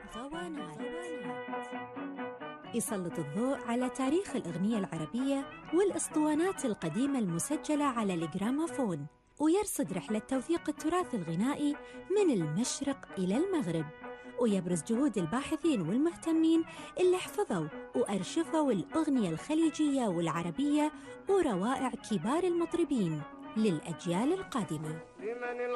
غوانات يسلط الضوء على تاريخ الأغنية العربية والأسطوانات القديمة المسجلة على الجراموفون، ويرصد رحلة توثيق التراث الغنائي من المشرق إلى المغرب، ويبرز جهود الباحثين والمهتمين اللي حفظوا وأرشفوا الأغنية الخليجية والعربية وروائع كبار المطربين للأجيال القادمة.